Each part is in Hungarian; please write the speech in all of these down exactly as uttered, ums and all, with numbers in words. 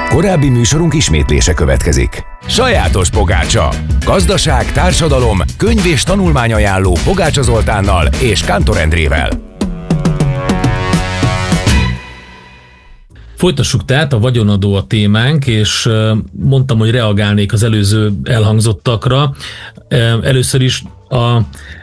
Korábbi műsorunk ismétlése következik. Sajátos pogácsa. Gazdaság, társadalom, könyv és tanulmányajánló Pogácsa Zoltánnal és Kántor Endrével. Folytassuk tehát, a vagyonadó a témánk, és mondtam, hogy reagálnék az előző elhangzottakra. Először is a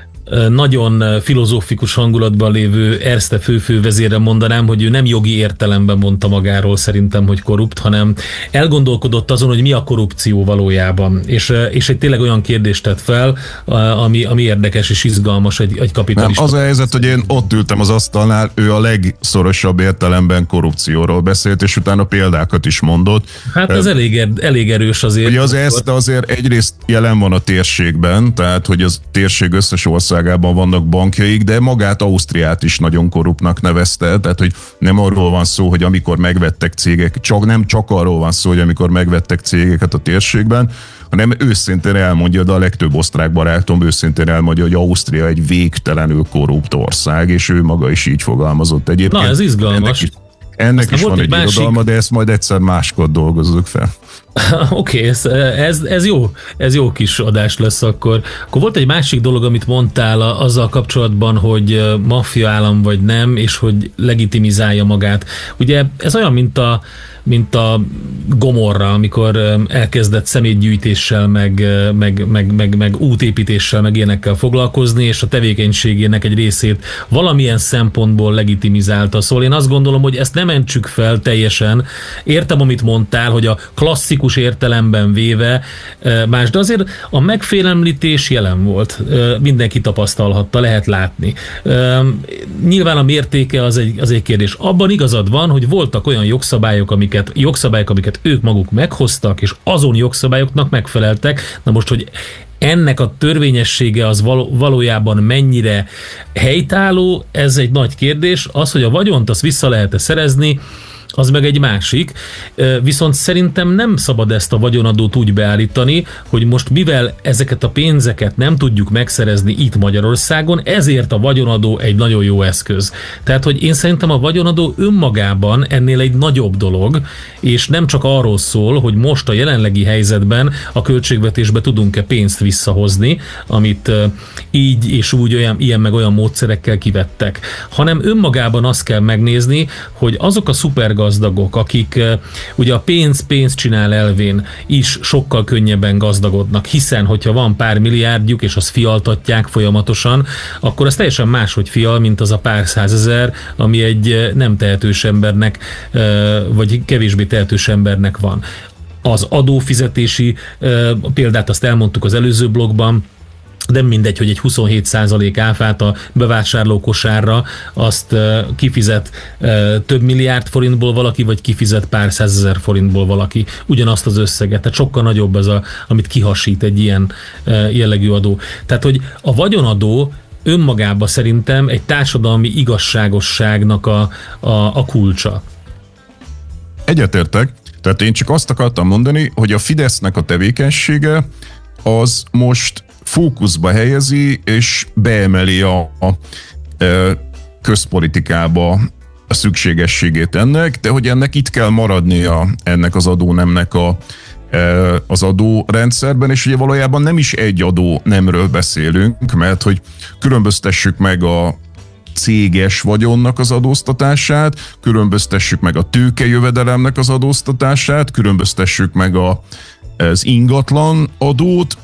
nagyon filozófikus hangulatban lévő Erste főfővezérre mondanám, hogy ő nem jogi értelemben mondta magáról szerintem, hogy korrupt, hanem elgondolkodott azon, hogy mi a korrupció valójában. És, és egy tényleg olyan kérdést tett fel, ami, ami érdekes és izgalmas egy, egy kapitalista. Nem, az a helyzet, hogy én ott ültem az asztalnál, ő a legszorosabb értelemben korrupcióról beszélt, és utána példákat is mondott. Hát ez elég, er, elég erős azért. Ugye az Erste azért egyrészt jelen van a térségben, tehát hogy az térség összes ország vannak bankjaik, de magát Ausztriát is nagyon korruptnak nevezte, tehát hogy nem arról van szó, hogy amikor megvettek cégek, csak nem csak arról van szó, hogy amikor megvettek cégeket a térségben, hanem őszintén elmondja, de a legtöbb osztrák barátom őszintén elmondja, hogy Ausztria egy végtelenül korrupt ország, és ő maga is így fogalmazott egyébként. Na, ez izgalmas. Ennek is, ennek is van egy másik... irodalma, de ezt majd egyszer máskor dolgozzuk fel. Oké, okay, ez, ez, ez jó, ez jó kis adás lesz akkor. Akkor volt egy másik dolog, amit mondtál a, azzal kapcsolatban, hogy maffia állam vagy nem, és hogy legitimizálja magát. Ugye ez olyan, mint a mint a Gomorra, amikor elkezdett szemétgyűjtéssel, meg, meg, meg, meg, meg útépítéssel, meg ilyenekkel foglalkozni, és a tevékenységének egy részét valamilyen szempontból legitimizálta. Szóval én azt gondolom, hogy ezt nem mentsük fel teljesen. Értem, amit mondtál, hogy a klasszikus értelemben véve más, de azért a megfélemlítés jelen volt. Mindenki tapasztalhatta, lehet látni. Nyilván a mértéke az egy, az egy kérdés. Abban igazad van, hogy voltak olyan jogszabályok, amik jogszabályok, amiket ők maguk meghoztak, és azon jogszabályoknak megfeleltek. Na most, hogy ennek a törvényessége az valójában mennyire helytálló, ez egy nagy kérdés. Az, hogy a vagyont azt vissza lehet-e szerezni, az meg egy másik. Viszont szerintem nem szabad ezt a vagyonadót úgy beállítani, hogy most mivel ezeket a pénzeket nem tudjuk megszerezni itt Magyarországon, ezért a vagyonadó egy nagyon jó eszköz. Tehát, hogy én szerintem a vagyonadó önmagában ennél egy nagyobb dolog, és nem csak arról szól, hogy most a jelenlegi helyzetben a költségvetésbe tudunk-e pénzt visszahozni, amit így és úgy olyan, ilyen meg olyan módszerekkel kivettek, hanem önmagában azt kell megnézni, hogy azok a szupergazdagok, akik ugye a pénz pénzt csinál elvén is sokkal könnyebben gazdagodnak, hiszen hogyha van pár milliárdjuk, és azt fialtatják folyamatosan, akkor az teljesen máshogy fial, mint az a pár százezer, ami egy nem tehetős embernek, vagy kevésbé tehetős embernek van. Az adófizetési példát azt elmondtuk az előző blogban, de mindegy, hogy egy huszonhét százalék áfát a bevásárlókosárra azt kifizet több milliárd forintból valaki, vagy kifizet pár százezer forintból valaki. Ugyanazt az összeget. Tehát sokkal nagyobb ez, a, amit kihasít egy ilyen jellegű adó. Tehát, hogy a vagyonadó önmagában szerintem egy társadalmi igazságosságnak a, a, a kulcsa. Egyetértek. Tehát én csak azt akartam mondani, hogy a Fidesznek a tevékenysége az most fókuszba helyezi, és beemeli a, a, a közpolitikába a szükségességét ennek, de hogy ennek itt kell maradnia ennek az adónemnek a, az adórendszerben, és ugye valójában nem is egy adónemről beszélünk, mert hogy különböztessük meg a céges vagyonnak az adóztatását, különböztessük meg a tőkejövedelemnek az adóztatását, különböztessük meg a, az ingatlan adót,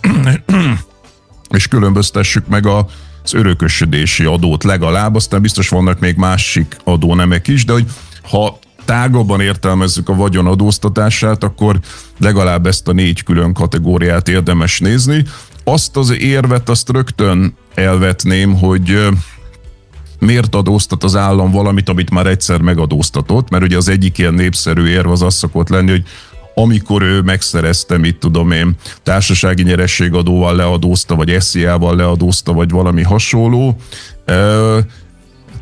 és különböztessük meg az örökösödési adót legalább, aztán biztos vannak még másik adónemek is, de hogy ha tágabban értelmezzük a vagyon adóztatását, akkor legalább ezt a négy külön kategóriát érdemes nézni. Azt az érvet, azt rögtön elvetném, hogy miért adóztat az állam valamit, amit már egyszer megadóztatott, mert ugye az egyik ilyen népszerű érv az az szokott lenni, hogy amikor ő megszerezte, mit tudom én, társasági nyerességadóval leadózta, vagy es zé á-val leadózta, vagy valami hasonló.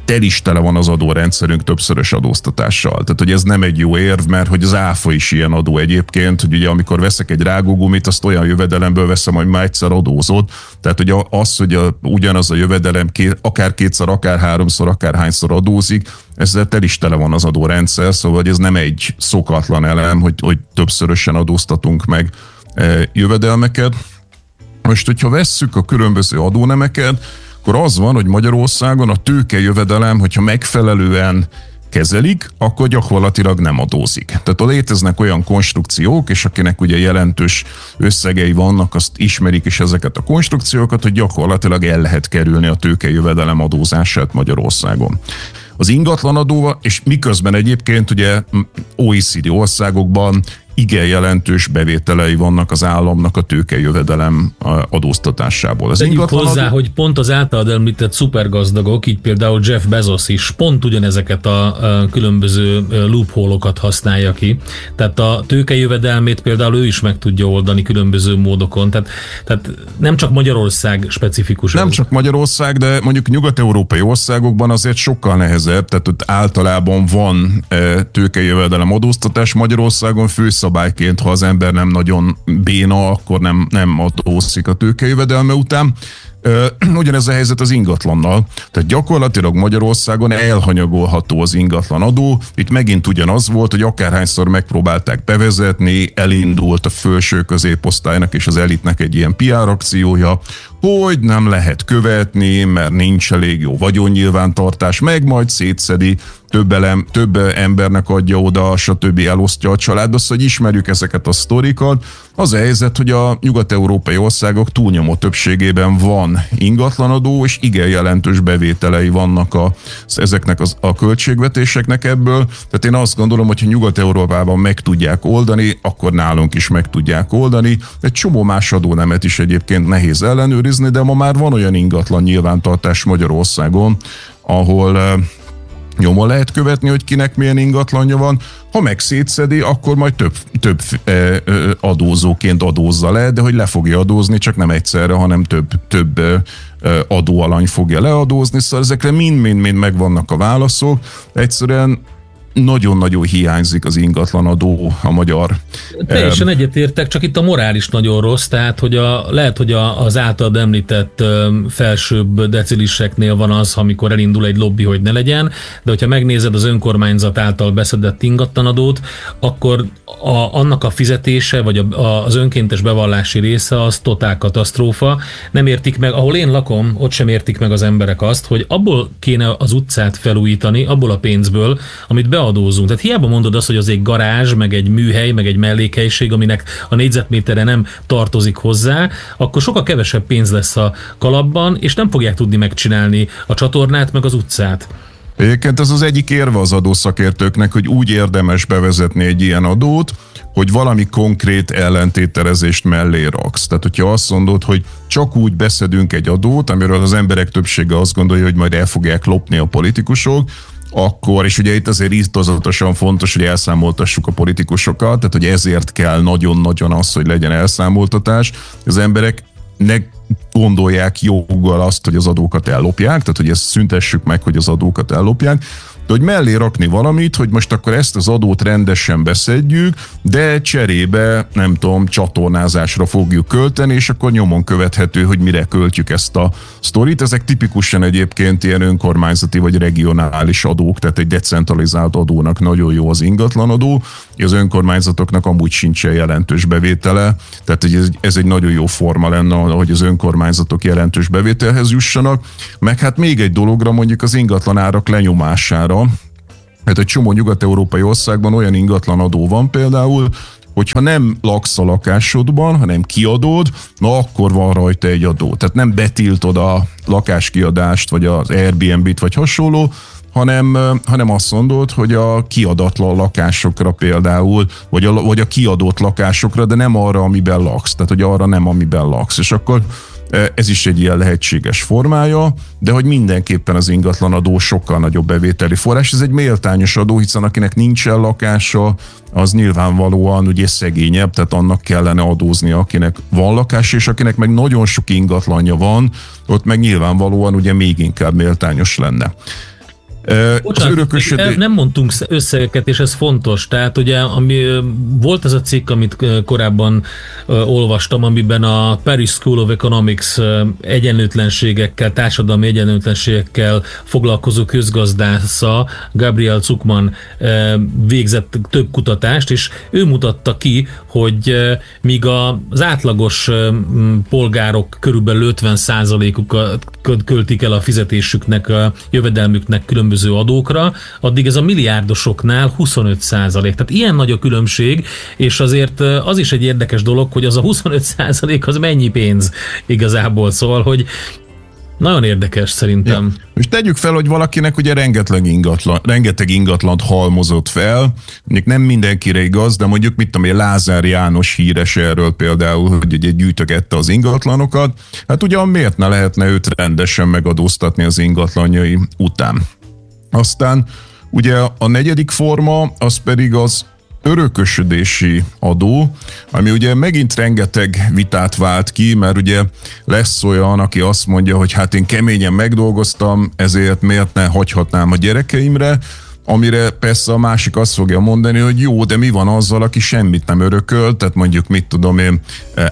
tel is tele van az adórendszerünk többszörös adóztatással. Tehát, hogy ez nem egy jó érv, mert hogy az áfa is ilyen adó egyébként, hogy ugye amikor veszek egy rágógumit, azt olyan jövedelemből veszem, hogy már egyszer adózott. Tehát, hogy az, hogy a, ugyanaz a jövedelem ké, akár kétszer, akár háromszor, akár hányszor adózik, ezzel tel is tele van az adórendszer, szóval ez nem egy szokatlan elem, hogy, hogy többszörösen adóztatunk meg e, jövedelmeket. Most, hogyha vesszük a különböző adónemeket, akkor az van, hogy Magyarországon a tőkejövedelem, hogyha megfelelően kezelik, akkor gyakorlatilag nem adózik. Tehát léteznek olyan konstrukciók, és akinek ugye jelentős összegei vannak, azt ismerik is ezeket a konstrukciókat, hogy gyakorlatilag el lehet kerülni a tőkejövedelem adózását Magyarországon. Az ingatlanadóval, és miközben egyébként ugye o e cé dé országokban igen jelentős bevételei vannak az államnak a tőkejövedelem adóztatásából. Az Tegyük hozzá, hogy pont az általad említett szupergazdagok, így például Jeff Bezos is pont ugyanezeket a különböző loophole-okat használja ki. Tehát a tőkejövedelmét például ő is meg tudja oldani különböző módokon. Tehát, tehát nem csak Magyarország specifikus. Nem ez. Csak Magyarország, de mondjuk nyugat-európai országokban azért sokkal nehezebb, tehát ott általában van tőkejövedelem adóztatás. Magyarországon főszabályként, ha az ember nem nagyon béna, akkor nem, nem adózik a tőkejövedelme után. Ugyanez a helyzet az ingatlannal. Tehát gyakorlatilag Magyarországon elhanyagolható az ingatlanadó. Itt megint ugyanaz volt, hogy akárhányszor megpróbálták bevezetni, elindult a felső középosztálynak és az elitnek egy ilyen pé er akciója, hogy nem lehet követni, mert nincs elég jó vagyonnyilvántartás, meg majd szétszedi, több, elem, több embernek adja oda, stb. Elosztja a családba, szóval, hogy ismerjük ezeket a sztorikat. Az a helyzet, hogy a nyugat-európai országok túlnyomó többségében van ingatlanadó, és igen jelentős bevételei vannak a, ezeknek az, a költségvetéseknek ebből. Tehát én azt gondolom, hogy ha Nyugat-Európában meg tudják oldani, akkor nálunk is meg tudják oldani. Egy csomó más adónemet is egyébként nehéz ellenőrizni, de ma már van olyan ingatlan nyilvántartás Magyarországon, ahol nyomon lehet követni, hogy kinek milyen ingatlanja van. Ha meg szétszedi, akkor majd több, több adózóként adózza le, de hogy le fogja adózni, csak nem egyszerre, hanem több, több adóalany fogja leadózni, szóval ezekre mind-mind-mind megvannak a válaszok. Egyszerűen nagyon-nagyon hiányzik az ingatlanadó a magyar. Teljesen um, egyetértek, csak itt a morális nagyon rossz, tehát hogy a, lehet, hogy a, az általad említett um, felsőbb deciliseknél van az, amikor elindul egy lobby, hogy ne legyen, de hogyha megnézed az önkormányzat által beszedett ingatlanadót, akkor a, annak a fizetése, vagy a, a, az önkéntes bevallási része az totál katasztrófa. Nem értik meg, ahol én lakom, ott sem értik meg az emberek azt, hogy abból kéne az utcát felújítani, abból a pénzből, amit beadózunk. Tehát hiába mondod azt, hogy az egy garázs, meg egy műhely, meg egy mellékhelység, aminek a négyzetméterre nem tartozik hozzá, akkor sokkal kevesebb pénz lesz a kalapban, és nem fogják tudni megcsinálni a csatornát, meg az utcát. Egyébként ez az egyik érve az adószakértőknek, hogy úgy érdemes bevezetni egy ilyen adót, hogy valami konkrét ellentételezést mellé raksz. Tehát, hogyha azt mondod, hogy csak úgy beszedünk egy adót, amiről az emberek többsége azt gondolja, hogy majd el fogják lopni a politikusok, akkor, és ugye itt azért írtozatosan fontos, hogy elszámoltassuk a politikusokat, tehát hogy ezért kell nagyon-nagyon az, hogy legyen elszámoltatás. Az emberek ne gondolják joggal azt, hogy az adókat ellopják, tehát hogy ezt szüntessük meg, hogy az adókat ellopják, de hogy mellé rakni valamit, hogy most akkor ezt az adót rendesen beszedjük, de cserébe, nem tudom, csatornázásra fogjuk költeni, és akkor nyomon követhető, hogy mire költjük ezt a sztorit. Ezek tipikusan egyébként ilyen önkormányzati vagy regionális adók, tehát egy decentralizált adónak nagyon jó az ingatlanadó, az önkormányzatoknak amúgy sincsen jelentős bevétele, tehát ez, ez egy nagyon jó forma lenne, hogy az önkormányzatok jelentős bevételhez jussanak, meg hát még egy dologra, mondjuk az ingatlanárak lenyomására. Hát egy csomó nyugat-európai országban olyan ingatlanadó van például, hogyha nem laksz a lakásodban, hanem kiadod, na akkor van rajta egy adó. Tehát nem betiltod a lakáskiadást, vagy az Airbnb-t, vagy hasonló, hanem, hanem azt mondod, hogy a kiadatlan lakásokra például, vagy a, vagy a kiadott lakásokra, de nem arra, amiben laksz. Tehát, hogy arra nem, amiben laksz. És akkor ez is egy ilyen lehetséges formája, de hogy mindenképpen az ingatlanadó sokkal nagyobb bevételi forrás. Ez egy méltányos adó, hiszen akinek nincsen lakása, az nyilvánvalóan ugye szegényebb, tehát annak kellene adózni, akinek van lakás, és akinek meg nagyon sok ingatlanja van, ott meg nyilvánvalóan ugye még inkább méltányos lenne. Bocsánat, örökösödés... nem mondtunk összegeket, és ez fontos. Tehát ugye ami, volt ez a cikk, amit korábban olvastam, amiben a Paris School of Economics egyenlőtlenségekkel, társadalmi egyenlőtlenségekkel foglalkozó közgazdásza, Gabriel Zucman végzett több kutatást, és ő mutatta ki, hogy míg az átlagos polgárok körülbelül ötven százalékukat költik el a fizetésüknek, a jövedelmüknek különböző adókra, addig ez a milliárdosoknál huszonöt százalék. Tehát ilyen nagy a különbség, és azért az is egy érdekes dolog, hogy az a huszonöt százalék az mennyi pénz igazából, szóval, hogy nagyon érdekes szerintem. Ja. És tegyük fel, hogy valakinek ugye rengeteg ingatlan, rengeteg ingatlant halmozott fel, mondjuk nem mindenkire igaz, de mondjuk mit tudom én, Lázár János híres erről például, hogy ugye gyűjtögette az ingatlanokat, hát ugyan miért ne lehetne őt rendesen megadóztatni az ingatlanjai után. Aztán ugye a negyedik forma, az pedig az örökösödési adó, ami ugye megint rengeteg vitát vált ki, mert ugye lesz olyan, aki azt mondja, hogy hát én keményen megdolgoztam, ezért miért ne hagyhatnám a gyerekeimre, amire persze a másik azt fogja mondani, hogy jó, de mi van azzal, aki semmit nem örököl, tehát mondjuk mit tudom én,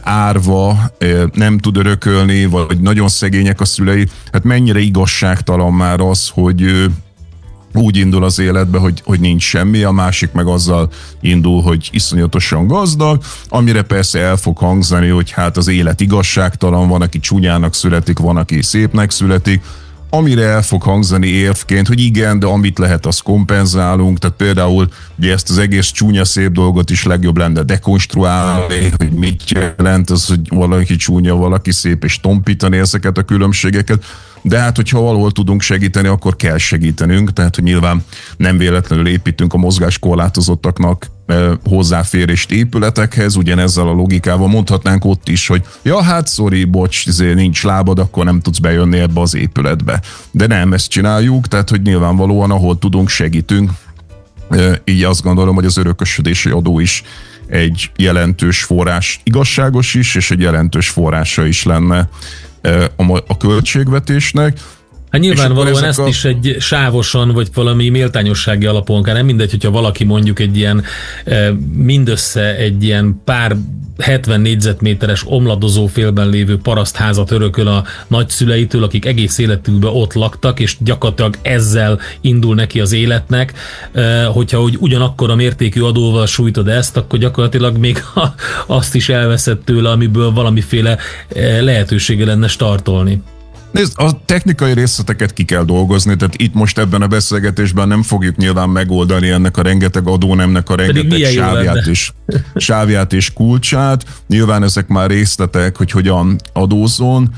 árva nem tud örökölni, vagy nagyon szegények a szülei, hát mennyire igazságtalan már az, hogy úgy indul az életbe, hogy, hogy nincs semmi, a másik meg azzal indul, hogy iszonyatosan gazdag, amire persze el fog hangzani, hogy hát az élet igazságtalan, van, aki csúnyának születik, van, aki szépnek születik, amire el fog hangzani érvként, hogy igen, de amit lehet, azt kompenzálunk, tehát például ugye ezt az egész csúnya szép dolgot is legjobb lenne dekonstruálni, hogy mit jelent az, hogy valaki csúnya, valaki szép, és tompítani ezeket a különbségeket. De hát, hogyha valahol tudunk segíteni, akkor kell segítenünk, tehát, hogy nyilván nem véletlenül építünk a mozgáskorlátozottaknak eh, hozzáférést épületekhez, ugyanezzel a logikával mondhatnánk ott is, hogy ja, hát sorry, bocs, nincs lábad, akkor nem tudsz bejönni ebbe az épületbe. De nem ezt csináljuk, tehát, hogy nyilvánvalóan, ahol tudunk, segítünk. Eh, így azt gondolom, hogy az örökösödési adó is egy jelentős forrás, igazságos is, és egy jelentős forrása is lenne a, a költségvetésnek. Hát nyilvánvalóan ezt a... is egy sávosan, vagy valami méltányossági alapon kell. Nem mindegy, hogyha valaki mondjuk egy ilyen mindössze egy ilyen pár hetven négyzetméteres omladozó félben lévő parasztházat örököl a nagyszüleitől, akik egész életükben ott laktak, és gyakorlatilag ezzel indul neki az életnek. Hogyha úgy ugyanakkor a mértékű adóval sújtod ezt, akkor gyakorlatilag még azt is elveszed tőle, amiből valamiféle lehetősége lenne startolni. Nézd, a technikai részleteket ki kell dolgozni, tehát itt most ebben a beszélgetésben nem fogjuk nyilván megoldani ennek a rengeteg adónemnek a rengeteg sávját és, sávját és kulcsát. Nyilván ezek már részletek, hogy hogyan adózzon,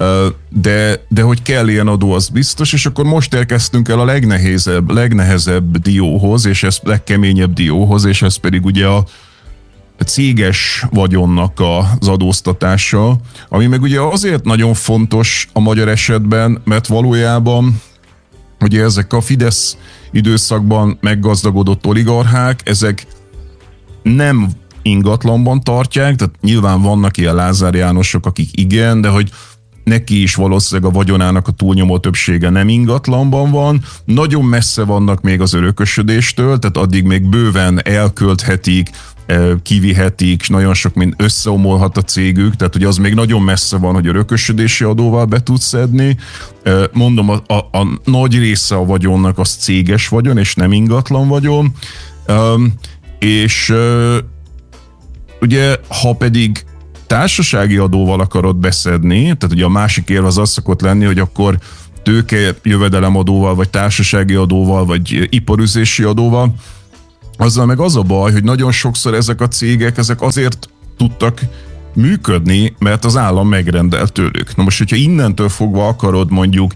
de, de hogy kell ilyen adó, az biztos, és akkor most érkeztünk el a legnehezebb, legnehezebb dióhoz, és ez legkeményebb dióhoz, és ez pedig ugye a céges vagyonnak az adóztatása, ami meg ugye azért nagyon fontos a magyar esetben, mert valójában ugye ezek a Fidesz időszakban meggazdagodott oligarchák, ezek nem ingatlanban tartják, tehát nyilván vannak ilyen Lázár Jánosok, akik igen, de hogy neki is valószínűleg a vagyonának a túlnyomó többsége nem ingatlanban van, nagyon messze vannak még az örökösödéstől, tehát addig még bőven elkölthetik, kivihetik, nagyon sok mind összeomolhat a cégük, tehát hogy az még nagyon messze van, hogy örökösödési adóval be tudsz szedni. Mondom, a, a, a nagy része a vagyonnak az céges vagyon, és nem ingatlan vagyon, és ugye, ha pedig társasági adóval akarod beszedni, tehát ugye a másik érv az az szokott lenni, hogy akkor tőke jövedelemadóval, vagy társasági adóval, vagy iparüzési adóval, azzal meg az a baj, hogy nagyon sokszor ezek a cégek, ezek azért tudtak működni, mert az állam megrendel tőlük. Na most, hogyha innentől fogva akarod mondjuk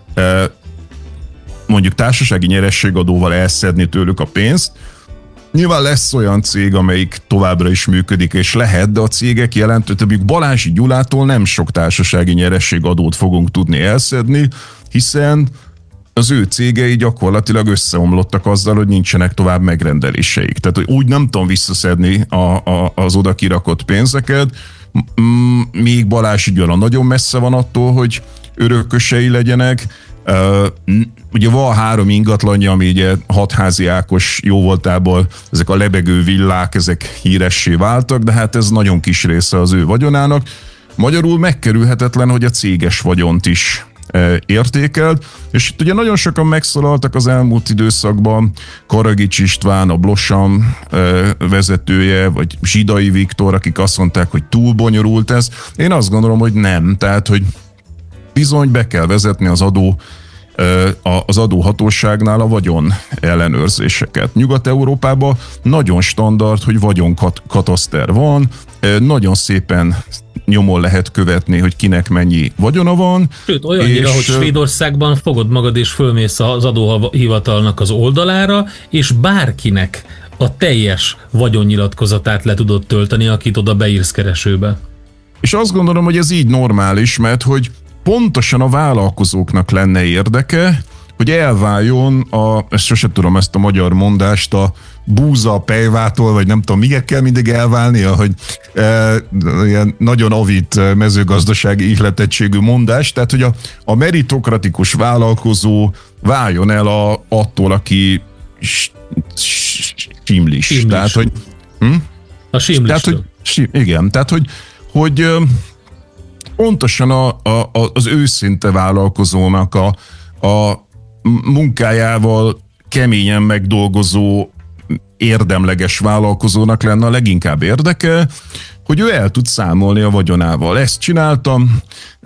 mondjuk társasági nyerességadóval elszedni tőlük a pénzt, nyilván lesz olyan cég, amelyik továbbra is működik, és lehet, de a cégek jelentő, többjük Balázsi Gyulától nem sok társasági nyerességadót fogunk tudni elszedni, hiszen az ő cégei gyakorlatilag összeomlottak azzal, hogy nincsenek tovább megrendeléseik. Tehát, hogy úgy nem tudom visszaszedni a, a, az oda kirakott pénzeket, még Balázs Gyula nagyon messze van attól, hogy örökösei legyenek, Ugye van három ingatlanja, ami ugye Hatházi Ákos jóvoltából, ezek a lebegő villák, ezek híressé váltak, de hát ez nagyon kis része az ő vagyonának. Magyarul megkerülhetetlen, hogy a céges vagyont is értékelt, és itt ugye nagyon sokan megszólaltak az elmúlt időszakban, Karagics István, a Blosam vezetője, vagy Zsidai Viktor, akik azt mondták, hogy túl bonyolult ez. Én azt gondolom, hogy nem, tehát, hogy bizony be kell vezetni az adó az adóhatóságnál a vagyon ellenőrzéseket. Nyugat-Európában nagyon standard, hogy vagyonkataszter van, nagyon szépen nyomon lehet követni, hogy kinek mennyi vagyona van. Sőt, olyannyira, hogy Svédországban fogod magad és fölmész az adóhivatalnak az oldalára, és bárkinek a teljes vagyonnyilatkozatát le tudod tölteni, akit oda beírsz keresőbe. És azt gondolom, hogy ez így normális, mert hogy pontosan a vállalkozóknak lenne érdeke, hogy elváljon a, ezt sosem tudom ezt a magyar mondást, a búza a pejvától, vagy nem tudom, miért kell mindig elválnia, hogy e, ilyen nagyon avit mezőgazdasági ihletettségű mondás, tehát hogy a, a meritokratikus vállalkozó váljon el a, attól, aki simlis. simlis. Tehát, hogy, hm? A simlis. Tehát, hogy, igen, tehát, hogy, hogy pontosan a, a, az őszinte vállalkozónak a, a munkájával keményen megdolgozó, érdemleges vállalkozónak lenne a leginkább érdeke, hogy ő el tud számolni a vagyonával. Ezt csináltam,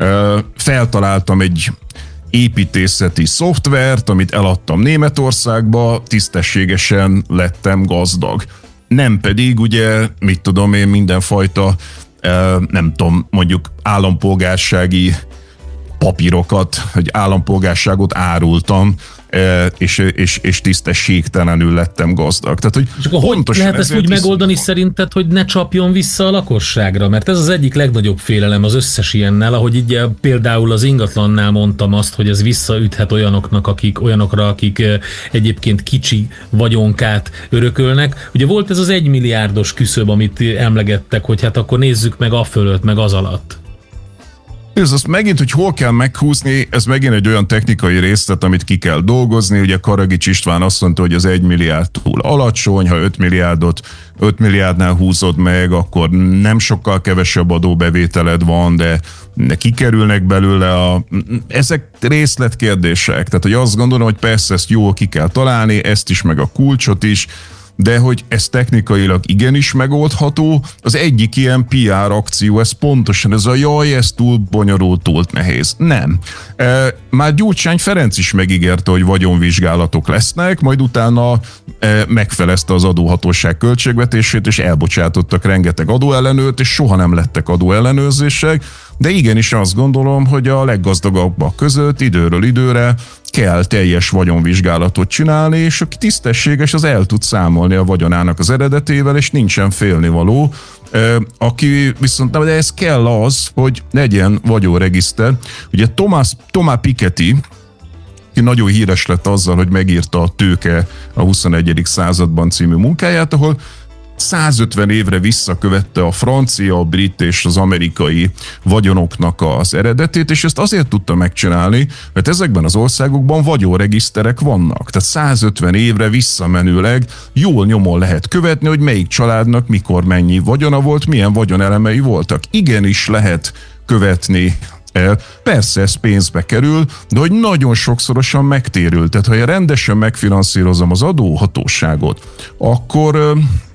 feltaláltam egy építészeti szoftvert, amit eladtam Németországba, tisztességesen lettem gazdag. Nem pedig ugye, mit tudom én, mindenfajta nem tudom, mondjuk állampolgársági papírokat, hogy állampolgárságot árultam, és, és, és tisztességtelenül lettem gazdag. Tehát, hogy és akkor hogy lehet ezt úgy megoldani szerinted, hogy ne csapjon vissza a lakosságra? Mert ez az egyik legnagyobb félelem az összes ilyennel, ahogy így például az ingatlannál mondtam azt, hogy ez visszaüthet olyanoknak, akik, olyanokra, akik egyébként kicsi vagyonkát örökölnek. Ugye volt ez az egymilliárdos küszöb, amit emlegettek, hogy hát akkor nézzük meg a fölött, meg az alatt. Ez azt megint, hogy hol kell meghúzni, ez megint egy olyan technikai részlet, amit ki kell dolgozni. Ugye Karagics István azt mondta, hogy az egy milliárd túl alacsony, ha öt milliárdot öt milliárdnál húzod meg, akkor nem sokkal kevesebb adóbevételed van, de kikerülnek belőle a... Ezek részletkérdések. Tehát, hogy azt gondolom, hogy persze ezt jól ki kell találni, ezt is, meg a kulcsot is, de hogy ez technikailag igenis megoldható, az egyik ilyen pé er akció, ez pontosan ez a jaj, ez túl bonyolult, túl nehéz. Nem. E, már Gyurcsány Ferenc is megígérte, hogy vagyonvizsgálatok lesznek, majd utána e, megfelezte az adóhatóság költségvetését, és elbocsátottak rengeteg adóellenőrt, és soha nem lettek adóellenőrzések, de igenis azt gondolom, hogy a leggazdagabbak között időről időre kell teljes vagyonvizsgálatot csinálni, és aki tisztességes, az el tud számolni a vagyonának az eredetével, és nincsen félnivaló. Aki viszont, de ez kell az, hogy legyen vagyonregiszter. Ugye Thomas, Thomas Piketty, ki nagyon híres lett azzal, hogy megírta a Tőke a huszonegyedik században című munkáját, ahol százötven évre visszakövette a francia, a brit és az amerikai vagyonoknak az eredetét, és ezt azért tudta megcsinálni, mert ezekben az országokban vagyonregiszterek vannak. Tehát százötven évre visszamenőleg jól nyomon lehet követni, hogy melyik családnak mikor mennyi vagyona volt, milyen vagyonelemei voltak. Igenis lehet követni. Persze ez pénzbe kerül, de hogy nagyon sokszorosan megtérül. Tehát ha én rendesen megfinanszírozom az adóhatóságot, akkor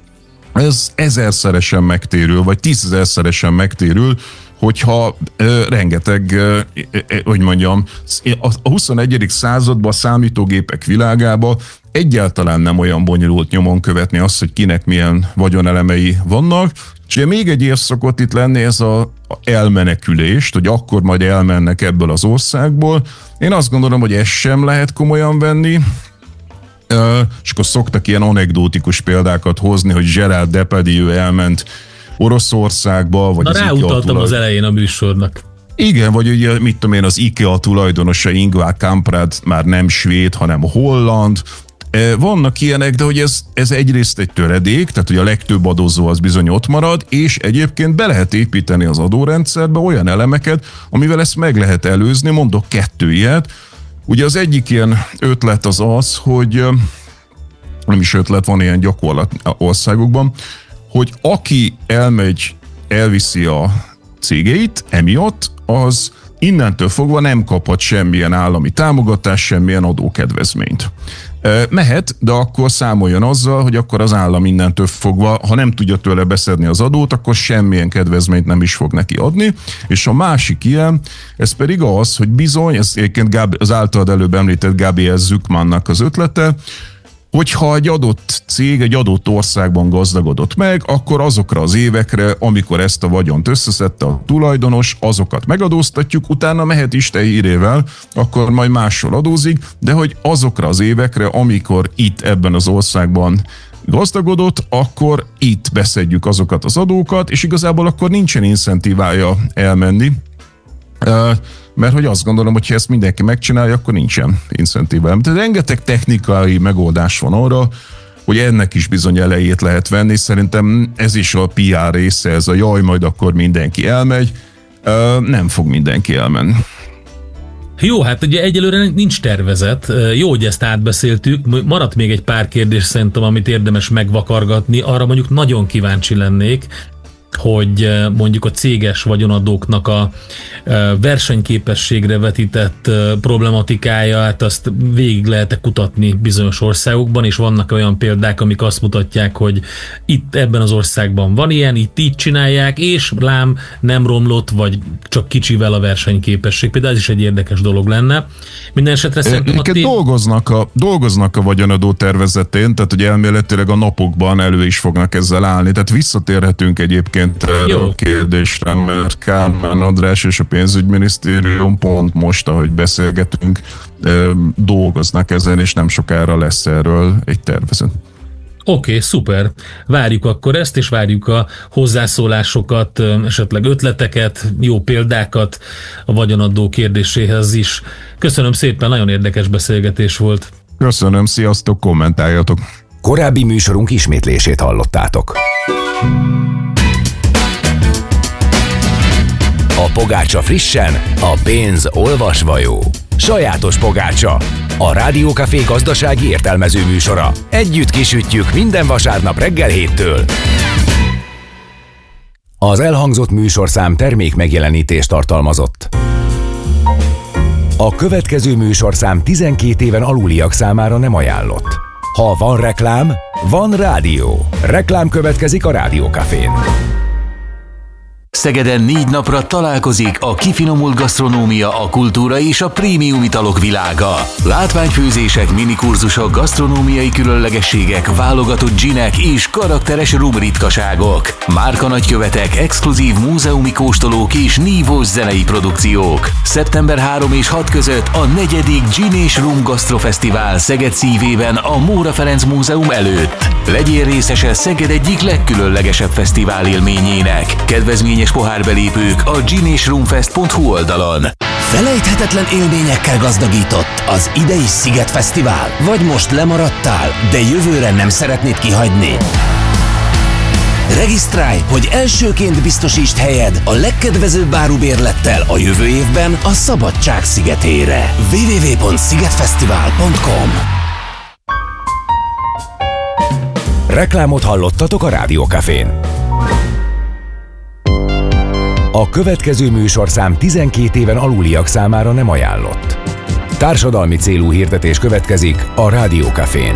ez ezerszeresen megtérül, vagy tízezerszeresen megtérül, hogyha ö, rengeteg, ö, ö, hogy mondjam, a huszonegyedik században a számítógépek világában egyáltalán nem olyan bonyolult nyomon követni azt, hogy kinek milyen vagyonelemei vannak, és ugye még egy ér szokott itt lenni ez a elmenekülést, hogy akkor majd elmennek ebből az országból. Én azt gondolom, hogy ezt sem lehet komolyan venni, Uh, és akkor szoktak ilyen anekdótikus példákat hozni, hogy Gerard Depardieu elment Oroszországba, vagy Na, az ráutaltam tulaj... az elején a műsornak. Igen, vagy ugye, mit tudom én, az IKEA tulajdonosa Ingvar Kamprad már nem svéd, hanem holland. Vannak ilyenek, de hogy ez, ez egyrészt egy töredék, tehát hogy a legtöbb adózó az bizony ott marad, és egyébként be lehet építeni az adórendszerbe olyan elemeket, amivel ezt meg lehet előzni, mondok kettő ilyet. Ugye az egyik ilyen ötlet az az, hogy nem is ötlet, van ilyen gyakorlat országokban, hogy aki elmegy, elviszi a cégeit emiatt, az innentől fogva nem kaphat semmilyen állami támogatást, semmilyen adókedvezményt. Mehet, de akkor számoljon azzal, hogy akkor az állam innentől fogva, ha nem tudja tőle beszedni az adót, akkor semmilyen kedvezményt nem is fog neki adni. És a másik ilyen, ez pedig az, hogy bizony, ez egyébként az általad előbb említett Gabriel Zucmannak az ötlete, hogyha egy adott cég egy adott országban gazdagodott meg, akkor azokra az évekre, amikor ezt a vagyont összeszedte a tulajdonos, azokat megadóztatjuk, utána mehet Isten hírével, akkor majd máshol adózik, de hogy azokra az évekre, amikor itt ebben az országban gazdagodott, akkor itt beszedjük azokat az adókat, és igazából akkor nincsen incentívája elmenni, mert hogy azt gondolom, hogy ha ezt mindenki megcsinálja, akkor nincsen incentívája. Tehát rengeteg technikai megoldás van arra, hogy ennek is bizony elejét lehet venni. Szerintem ez is a pé er része, ez a jaj, majd akkor mindenki elmegy. Nem fog mindenki elmenni. Jó, hát ugye egyelőre nincs tervezet. Jó, hogy ezt átbeszéltük. Maradt még egy pár kérdés szerintem, amit érdemes megvakargatni. Arra mondjuk nagyon kíváncsi lennék, hogy mondjuk a céges vagyonadóknak a versenyképességre vetített problematikáját, azt végig lehet kutatni bizonyos országokban, és vannak olyan példák, amik azt mutatják, hogy itt ebben az országban van ilyen, itt így csinálják, és lám nem romlott, vagy csak kicsivel a versenyképesség. Például ez is egy érdekes dolog lenne. Minden esetre szerintem a tém... dolgoznak, a, dolgoznak a vagyonadó tervezetén, tehát hogy elméletileg a napokban elő is fognak ezzel állni. Tehát visszatérhetünk egyébként erre a kérdésre, mert Kálmán András és a pénzügyminisztérium pont most, ahogy beszélgetünk, dolgoznak ezen, és nem sokára lesz erről egy tervezet. Oké, okay, szuper. Várjuk akkor ezt, és várjuk a hozzászólásokat, esetleg ötleteket, jó példákat a vagyonadó kérdéséhez is. Köszönöm szépen, nagyon érdekes beszélgetés volt. Köszönöm, sziasztok, kommentáljatok. Korábbi műsorunk ismétlését hallottátok. A pogácsa frissen, a pénz olvasva jó. Sajátos pogácsa, a Rádiókafé gazdasági értelmező műsora. Együtt kisütjük minden vasárnap reggel héttől. Az elhangzott műsorszám termék megjelenítést tartalmazott. A következő műsorszám tizenkét éven aluliak számára nem ajánlott. Ha van reklám, van rádió. Reklám következik a Rádiókafén. Szegeden négy napra találkozik a kifinomult gasztronómia, a kultúra és a prémium italok világa. Látványfőzések, minikurzusok, gasztronómiai különlegességek, válogatott ginek és karakteres rum ritkaságok. Márkanagykövetek, exkluzív múzeumi kóstolók és nívós zenei produkciók. szeptember harmadika és hatodika között a negyedik Gin és Rum Gasztrofesztivál Szeged szívében a Móra Ferenc Múzeum előtt. Legyél részese Szeged egyik legkülönlegesebb fesztivál élményének. Kedvezményes pohárbelépők a gin és rumfest pont hu oldalon. Felejthetetlen élményekkel gazdagított az idei Sziget Fesztivál? Vagy most lemaradtál, de jövőre nem szeretnéd kihagyni? Regisztrálj, hogy elsőként biztosítsd helyed a legkedvezőbb árubérlettel a jövő évben a Szabadság szigetére. double-u double-u double-u pont szigetfesztivál pont com. Reklámot hallottatok a Rádiókafén. A következő műsorszám tizenkét éven aluliak számára nem ajánlott. Társadalmi célú hirdetés következik a Rádiókafén.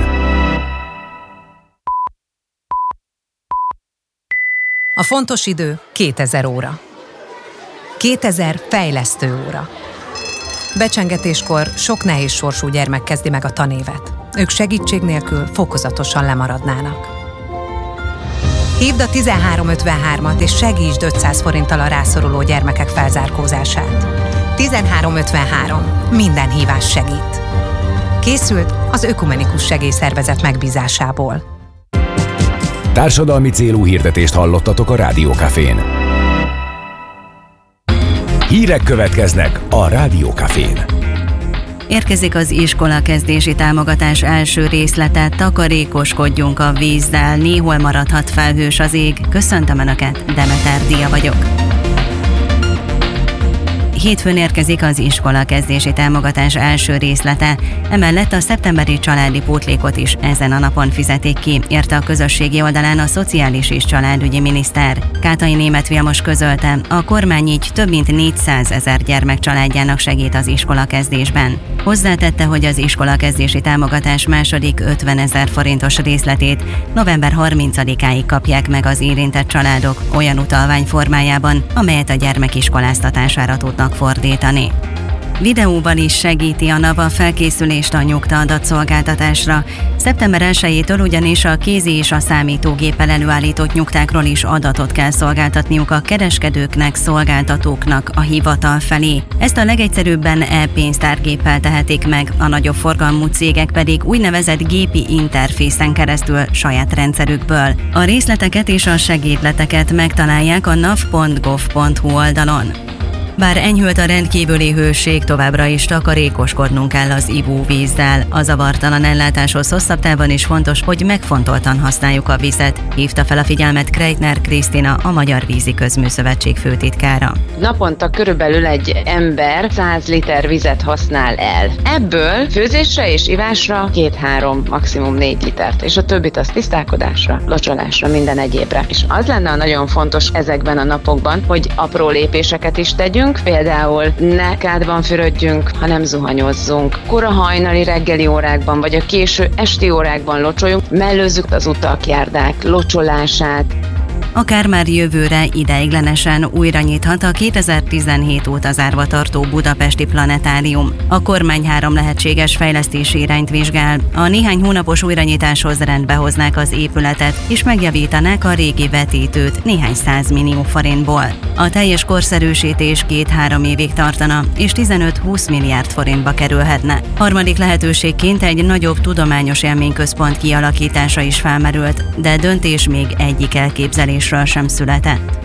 A fontos idő kétezer óra. kétezer fejlesztő óra. Becsengetéskor sok nehéz sorsú gyermek kezdi meg a tanévet. Ők segítség nélkül fokozatosan lemaradnának. Hívd a tizenhárom ötvenhármat és segítsd ötszáz forinttal a rászoruló gyermekek felzárkózását. tizenhárom ötvenhárom. Minden hívás segít. Készült az Ökumenikus Segélyszervezet megbízásából. Társadalmi célú hirdetést hallottatok a Rádiókafén. Hírek következnek a Rádiókafén. Érkezik az iskola kezdési támogatás első részlete, takarékoskodjunk a vízzel, néhol maradhat felhős az ég. Köszöntöm Önöket, Demeter Dia vagyok. Hétfőn érkezik az iskola kezdési támogatás első részlete, emellett a szeptemberi családi pótlékot is ezen a napon fizetik ki, írta a közösségi oldalán a Szociális és Családügyi Miniszter. Kátai Németh Vilmos közölte, a kormány így több mint négyszázezer gyermek családjának segít az iskola kezdésben. Hozzátette, hogy az iskola kezdési támogatás második ötvenezer forintos részletét november harmincadikáig kapják meg az érintett családok olyan utalvány formájában, amelyet a gyermek iskoláztatására tudnak fordítani. Videóban is segíti a NAV a felkészülést a nyugta adatszolgáltatásra. szeptember elsejétől ugyanis a kézi és a számítógéppel előállított nyugtákról is adatot kell szolgáltatniuk a kereskedőknek, szolgáltatóknak a hivatal felé. Ezt a legegyszerűbben e-pénztárgéppel tehetik meg, a nagyobb forgalmú cégek pedig úgynevezett gépi interfészen keresztül saját rendszerükből. A részleteket és a segédleteket megtalálják a nav pont gov pont hu oldalon. Bár enyhült a rendkívüli hőség, továbbra is takarékoskodnunk kell az ivóvízzel. A zavartalan ellátáshoz hosszabb távon is fontos, hogy megfontoltan használjuk a vizet, hívta fel a figyelmet Kreitner Krisztina, a Magyar Vízi Közműszövetség főtitkára. Naponta körülbelül egy ember száz liter vizet használ el. Ebből főzésre és ivásra két-három, maximum négy litert, és a többit az tisztálkodásra, locsolásra, minden egyébre. És az lenne nagyon fontos ezekben a napokban, hogy apró lépéseket is tegyünk, például ne kádban fürödjünk, hanem zuhanyozzunk. Kora hajnali reggeli órákban, vagy a késő esti órákban locsoljunk, mellőzzük az utak, járdák locsolását. Akár már jövőre ideiglenesen újra nyithat a kétezer-tizenhét óta zárva tartó budapesti planetárium. A kormány három lehetséges fejlesztési irányt vizsgál. A néhány hónapos újranyitáshoz rendbe hoznák az épületet, és megjavítanák a régi vetítőt néhány százmillió forintból. A teljes korszerűsítés két-három évig tartana, és tizenöt-húsz milliárd forintba kerülhetne. Harmadik lehetőségként egy nagyobb tudományos élményközpont kialakítása is felmerült, de döntés még egyik elképzelésről sem született.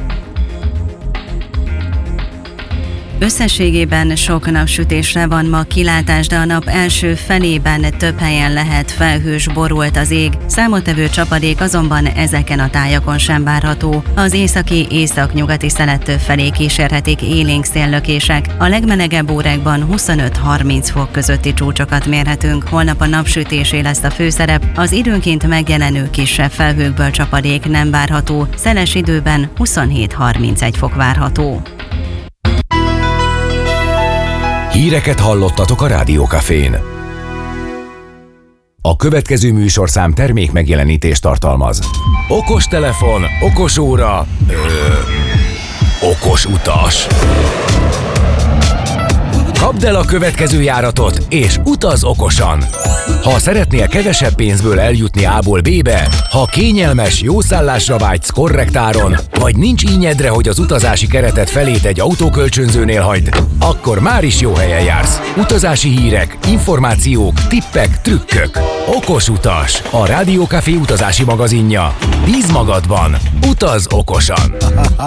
Összességében sok napsütésre van ma kilátás, de a nap első felében több helyen lehet felhős, borult az ég, számottevő csapadék azonban ezeken a tájakon sem várható. Az északi északnyugati szelettől felé kísérhetik élénk széllökések. A legmelegebb órákban huszonöt-harminc fok közötti csúcsokat mérhetünk, holnap a napsütésé lesz a főszerep, az időnként megjelenő kisebb felhőkből csapadék nem várható, szeles időben huszonhét-harmincegy fok várható. Híreket hallottatok a Rádió Cafén. A következő műsorszám termék megjelenítést tartalmaz. Okos telefon, okos óra, ö, okos utas. Kapd el a következő járatot, és utaz okosan! Ha szeretnél kevesebb pénzből eljutni A-ból B-be, ha kényelmes, jó szállásra vágysz korrekt áron, vagy nincs ínyedre, hogy az utazási keretet felét egy autókölcsönzőnél hagyd, akkor már is jó helyen jársz. Utazási hírek, információk, tippek, trükkök. Okos utas, a Rádió Café utazási magazinja. Bízz magadban, utaz okosan!